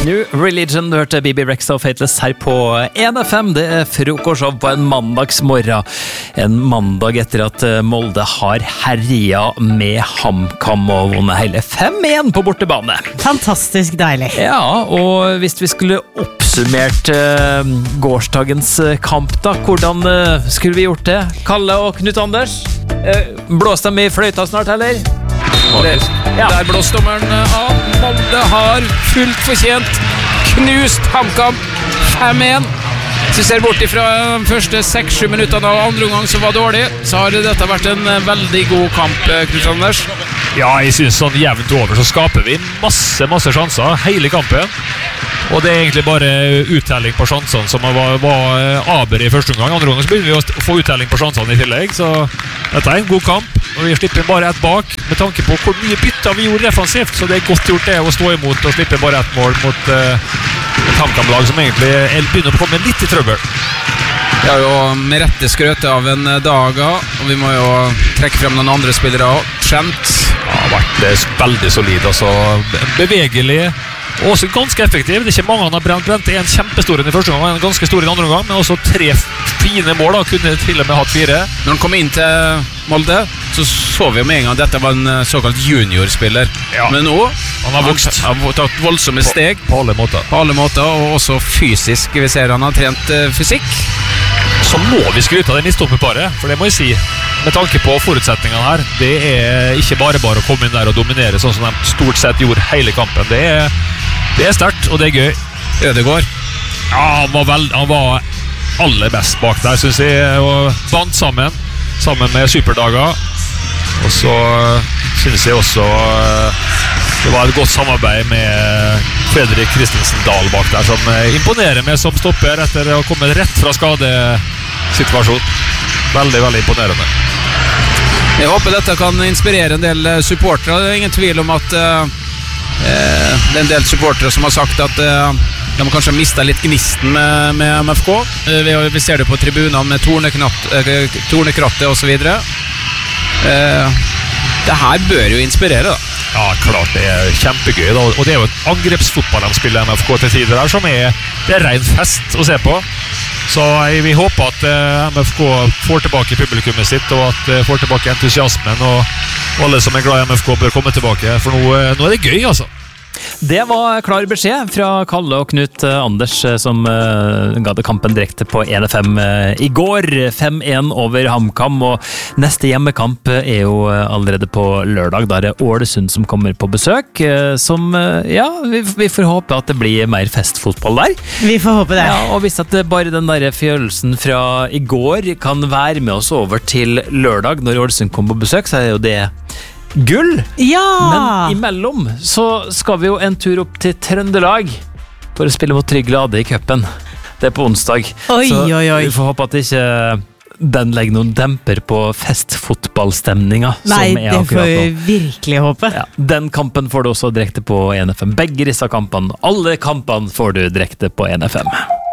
New Religion, du hørte BB Rex og Fateless her på 1FM. Det frokostshow på en mandagsmorgen. En mandag etter at Molde har herjet med HamKam og vunnet hele 5-1 på bortebane. Fantastisk deilig. Ja, og hvis vi skulle oppsummert gårsdagens kamp da, hvordan skulle vi gjort det? Kalle og Knut Anders, blåste dem i fløyta snart, eller? Der blåste dommeren av. Molde har fullt fortjent knust HamKam 5-1. Hvis vi ser bort ifra de første 6-7 minuttene av andre omgang som var dårlig, så har dette vært en veldig god kamp, Knut Anders. Ja, jeg synes sånn jevnt over så skaper vi masse sjanser hele kampen. Og det er egentlig bare uttelling på sjansene som var aber i første omgang. Andre omgang så begynner vi å få uttelling på sjansene i tillegg, så dette er en god kamp. Og vi slipper bare ett bak, med tanke på hvor mye bytter vi gjorde defensivt, så det er godt gjort det å stå imot og slippe bare ett mål mot et HamKam-lag som egentlig begynner å komme litt i trøbbel. Vi har jo med rette skrøte av en Daga, og vi må jo trekke frem noen andre spillere også. Trent har vært veldig solid, altså bevegelig, og også ganske effektiv. Det er ikke mange han har brent en kjempestor i første gang, en ganske stor i andre gang, men også 3 fine mål da, kunne til og med hatt 4. Når han kom inn til Molde, så vi jo med en gang at dette var en såkalt juniorspiller. Ja. Men nå han har vokst. Han har tatt voldsomme steg på alle måter, og også fysisk. Vi ser han har trent fysikk. Så må vi skryte av det midtstopperparet, for det må jeg si, med tanke på forutsetningene her. Det er ikke bare å komme inn der og dominere sånn som de stort sett gjorde hele kampen. Det er sterkt, og det er gøy. Ødegaard. Ja, han var aller best bak der, synes jeg, og bandt sammen med Superdaga. Og så synes jeg også det var et godt samarbeid med Fredrik Kristensen Dahl bak der, som imponerer meg som stopper etter å komme rett fra skadesituasjon. Veldig, veldig imponerende. Jeg håper dette kan inspirere en del supportere. Det er ingen tvil om at det er en del supportere som har sagt at de kanskje har mistet litt gnisten med MFK. Vi ser det på tribunene med tornekrattet og så videre. Det her bør jo inspirere da. Ja, klart det er kjempegøy da. Og det er jo en angrepsfotball de spiller MFK til tider her, som det er ren fest å se på. Så jeg vil håpe at MFK får tilbake publikummet sitt, og at får tilbake entusiasmen, og alle som er glad i MFK bør komme tilbake, for nå er det gøy altså. Det var klar beskjed fra Kalle og Knut Anders, som ga det kampen direkte på 1FM i går. 5-1 over HamKam, og neste hjemmekamp er jo allerede på lørdag. Da er det Ålesund som kommer på besøk, som, ja, vi får håpe at det blir mer festfotball der. Vi får håpe det. Ja, og hvis at bare den der følelsen fra i går kan være med oss over til lørdag, når Ålesund kommer på besøk, så er jo det gull! Ja! Men imellom så skal vi jo en tur opp til Trøndelag for å spille mot Trygg Lade i cupen. Det er på onsdag. Oi. Vi får håpe at ikke den legger noen demper på festfotballstemninga. Nei, det får vi virkelig håpe. Ja, den kampen får du også direkte på 1FM. Begge disse kampene, alle kampene får du direkte på 1FM.